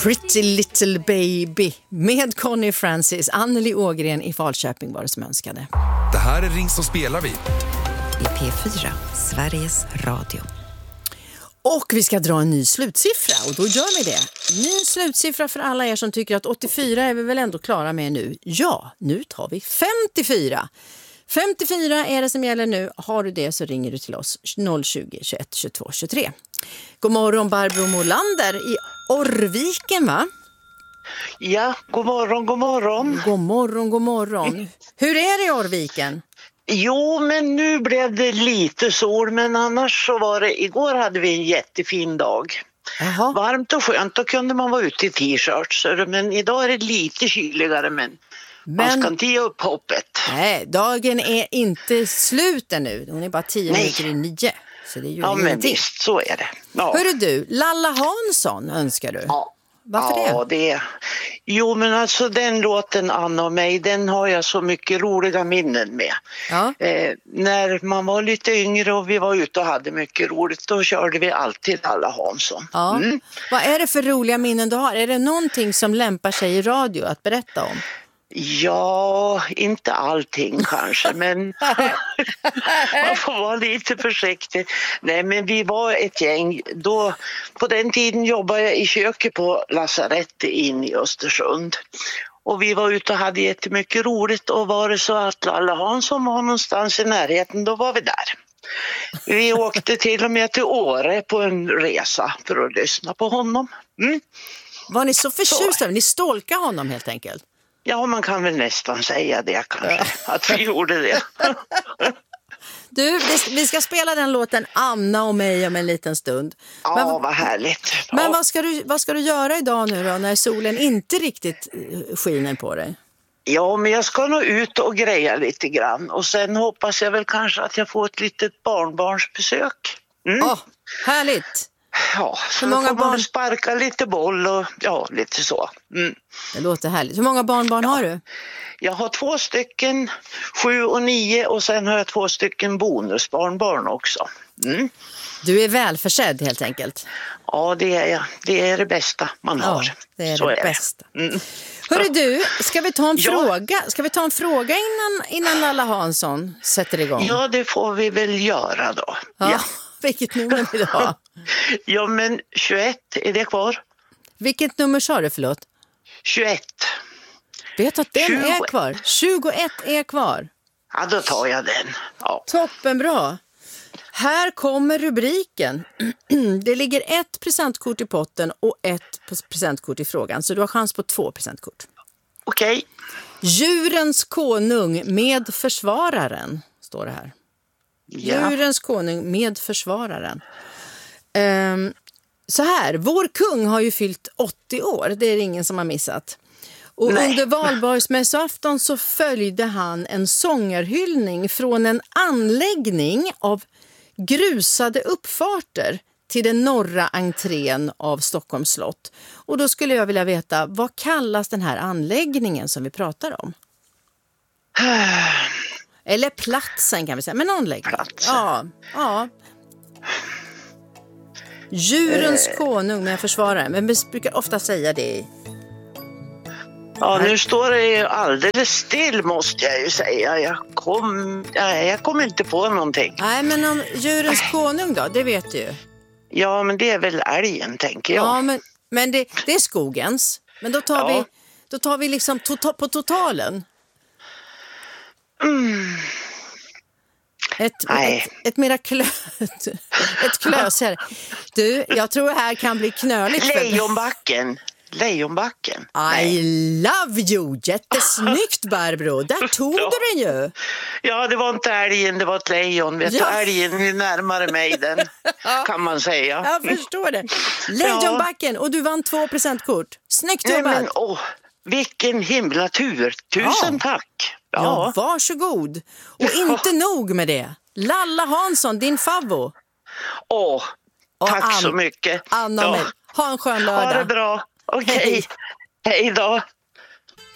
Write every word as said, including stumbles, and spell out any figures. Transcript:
Pretty Little Baby med Connie Francis. Anneli Ågren i Falköping var det som önskade. Det här är Ring som spelar vi. I P fyra, Sveriges Radio. Och vi ska dra en ny slutsiffra och då gör vi det. Ny slutsiffra för alla er som tycker att åttiofyra är vi väl ändå klara med nu. Ja, nu tar vi femtiofyra. femtiofyra är det som gäller nu. Har du det så ringer du till oss noll tjugo, tjugoett, tjugotvå, tjugotre. God morgon Barbro Molander i Orrviken, va? Ja, god morgon, god morgon. God morgon, god morgon. Hur är det i Orrviken? Jo, men nu blev det lite sol, men annars så var det, igår hade vi en jättefin dag. Jaha. Varmt och skönt, då kunde man vara ute i t-shirts, men idag är det lite kyligare, men, Men man ska inte ge upp hoppet. nej, dagen är inte slut ännu. Hon är bara tio Nej. minuter i nio. Så det är ju Ja, men ingenting. visst, så är det. Ja. Hörru du, Lalla Hansson önskar du. Ja. Varför ja, det? det? Jo, men alltså den låten Anna och mig, den har jag så mycket roliga minnen med. Ja. Eh, när man var lite yngre och vi var ute och hade mycket roligt, då körde vi alltid Lalla Hansson. Ja. Mm. Vad är det för roliga minnen du har? Är det någonting som lämpar sig i radio att berätta om? Ja, inte allting kanske, men man får vara lite försiktig. Nej, men vi var ett gäng. Då, på den tiden jobbade jag i köket på lasarett in i Östersund. Och vi var ute och hade jättemycket roligt, och var det så att Lalla Hansson var någonstans i närheten, då var vi där. Vi åkte till och med till Åre på en resa för att lyssna på honom. Mm. Var ni så förtjusta? Ni stolkade honom helt enkelt? Ja, man kan väl nästan säga det kanske, att vi gjorde det. Du, vi ska spela den låten Anna och mig om en liten stund. Ja, Men, vad härligt. Ja. men vad, ska du, vad ska du göra idag nu då, när solen inte riktigt skiner på dig? Ja, men jag ska nog ut och greja lite grann. Och sen hoppas jag väl kanske att jag får ett litet barnbarnsbesök. Mm. Åh, härligt! Ja, så Hur många många får man barn- väl sparka lite boll och ja, lite så. Mm. Det låter härligt. Hur många barnbarn har du? Jag har två stycken, sju och nio, och sen har jag två stycken bonusbarnbarn också. Mm. Du är välförsedd helt enkelt. Ja, det är jag. Det är det bästa man Ja, har. det är så det är bästa. det. Mm. Hörru du, ska vi ta en Ja. fråga? Ska vi ta en fråga innan, innan Lalla Hansson sätter igång? Ja, det får vi väl göra då. Ja. Ja, Vilket nummer vill du ha? ja men tjugoett, är det kvar? Vilket nummer sa du, förlåt? tjugoett. Vet du att den tjugo är kvar? tjugoett är kvar. Ja, då tar jag den. Ja. Toppenbra. Här kommer rubriken. Det ligger ett presentkort i potten och ett presentkort i frågan. Så du har chans på två presentkort. Okej. Djurens konung med försvararen, står det här. Ja. Djurens konung med försvararen. Um, så här, vår kung har ju fyllt åttio år, det är det ingen som har missat. Och Nej. under valborgsmässoafton så följde han en sångerhyllning från en anläggning av grusade uppfarter till den norra entrén av Stockholms slott. Och då skulle jag vilja veta, vad kallas den här anläggningen som vi pratar om? Eller platsen kan vi säga, men anläggning. Platsen. Ja, ja. Djurens Eh. konung med försvarare, men vi brukar ofta säga det. Ja, nu står det ju alldeles still, måste jag ju säga. Jag kom, nej, jag kom inte på någonting. Nej, men om djurens konung då, det vet du ju. Ja, men det är väl älgen, tänker jag. Ja, men, men det, det är skogens. Men då tar Ja. vi, då tar vi liksom to- på totalen. Mm. Ett, Nej. ett, ett mera klö, ett klöser. Du, jag tror det här kan bli knöligt. för- Lejonbacken. Lejonbacken. I love you! Jättesnyggt, Barbro. Där tog Ja. du den ju. Ja, det var inte älgen, det var ett lejon. Vet Ja. du, älgen är närmare mig den, kan man säga. Jag förstår det. Lejonbacken, och du vann två presentkort. Snyggt Nej, jobbat. men, åh, vilken himla tur. Tusen Ja. tack. Ja, Ja. varsågod. Och inte nog med det. Lalla Hansson, din favvo. Åh, Och tack Ann- så mycket. Anna och Ja. mig. Ha en skön Ha det lördag. bra. Okej. Hej. Hej då.